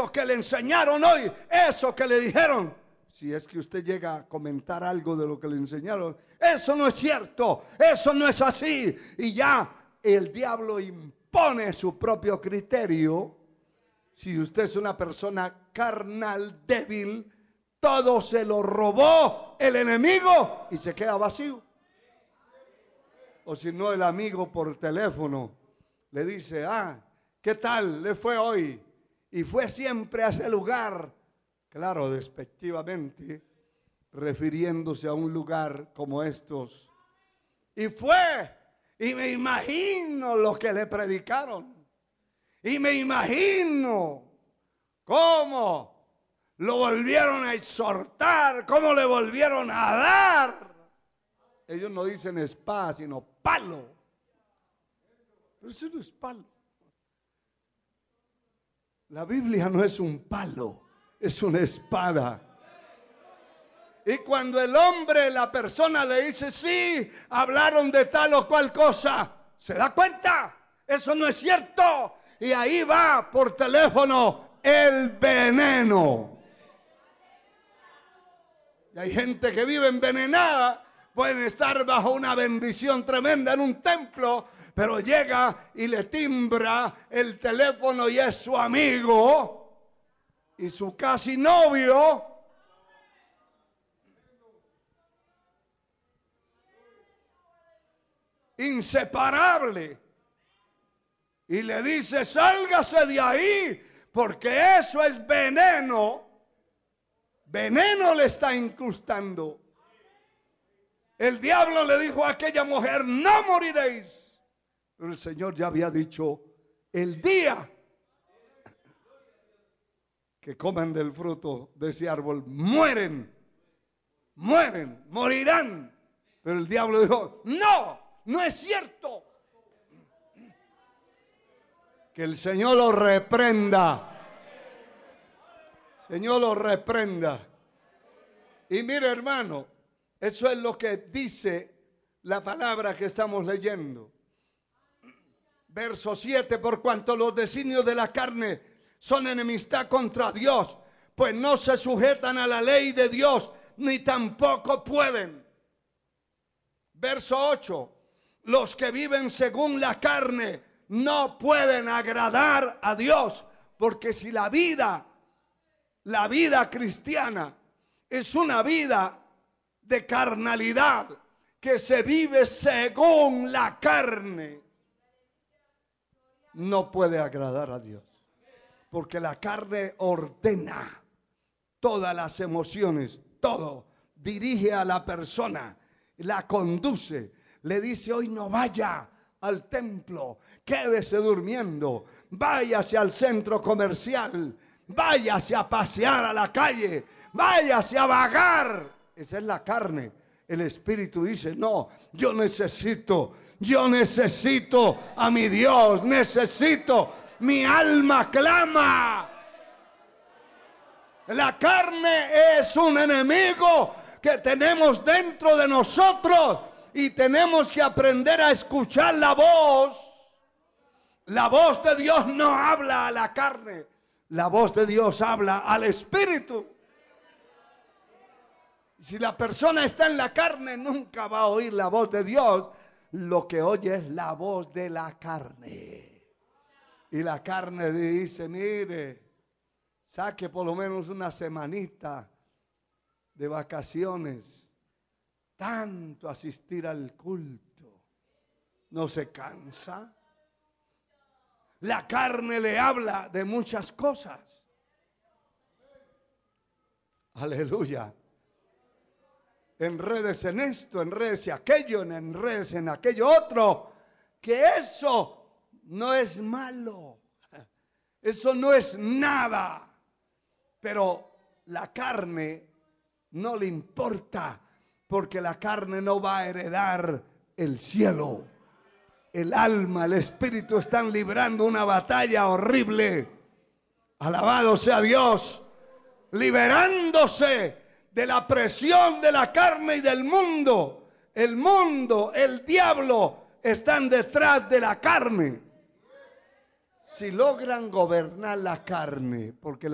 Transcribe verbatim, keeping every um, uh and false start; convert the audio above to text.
eso que le enseñaron hoy, eso que le dijeron, si es que usted llega a comentar algo de lo que le enseñaron, eso no es cierto, eso no es así. Y ya el diablo impone su propio criterio. Si usted es una persona carnal, débil, todo se lo robó el enemigo y se queda vacío. O si no, el amigo por teléfono le dice, ah, ¿qué tal le fue hoy? Y fue siempre a ese lugar, claro, despectivamente, refiriéndose a un lugar como estos. Y fue, y me imagino lo que le predicaron. Y me imagino cómo lo volvieron a exhortar, cómo le volvieron a dar. Ellos no dicen espada, sino palo. Pero eso no es palo. La Biblia no es un palo, es una espada. Y cuando el hombre, la persona le dice, sí, hablaron de tal o cual cosa, ¿se da cuenta? Eso no es cierto. Y ahí va por teléfono el veneno. Y hay gente que vive envenenada. Pueden estar bajo una bendición tremenda en un templo, pero llega y le timbra el teléfono y es su amigo y su casi novio. Inseparable. Y le dice, sálgase de ahí, porque eso es veneno. Veneno le está incrustando. El diablo le dijo a aquella mujer, no moriréis. Pero el Señor ya había dicho, el día que coman del fruto de ese árbol, mueren, mueren, morirán. Pero el diablo dijo, no, no es cierto. Que el Señor lo reprenda. Señor lo reprenda. Y mire, hermano, eso es lo que dice la palabra que estamos leyendo. Verso siete, por cuanto los designios de la carne son enemistad contra Dios, pues no se sujetan a la ley de Dios, ni tampoco pueden. Verso ocho, los que viven según la carne no pueden agradar a Dios, porque si la vida, la vida cristiana es una vida de carnalidad que se vive según la carne, no puede agradar a Dios, porque la carne ordena todas las emociones, todo, dirige a la persona, la conduce, le dice hoy no vaya al templo, quédese durmiendo, váyase al centro comercial, váyase a pasear a la calle, váyase a vagar. Esa es la carne. El Espíritu dice, no, yo necesito, yo necesito a mi Dios, necesito, mi alma clama. La carne es un enemigo que tenemos dentro de nosotros y tenemos que aprender a escuchar la voz. La voz de Dios no habla a la carne, la voz de Dios habla al Espíritu. Si la persona está en la carne, nunca va a oír la voz de Dios. Lo que oye es la voz de la carne. Y la carne dice, mire, saque por lo menos una semanita de vacaciones. Tanto asistir al culto. ¿No se cansa? La carne le habla de muchas cosas. Aleluya. Enredes en esto, enredes en aquello, enredes en aquello otro. Que eso no es malo. Eso no es nada. Pero la carne no le importa, porque la carne no va a heredar el cielo. El alma, el espíritu están librando una batalla horrible. Alabado sea Dios. Liberándose de la presión de la carne y del mundo. El mundo, el diablo están detrás de la carne. Si logran gobernar la carne, porque